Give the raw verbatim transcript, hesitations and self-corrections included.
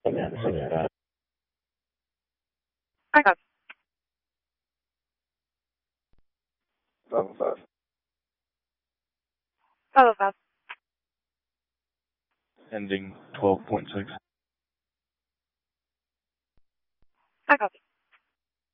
I got five oh five. five oh five. Ending twelve point six. I copy.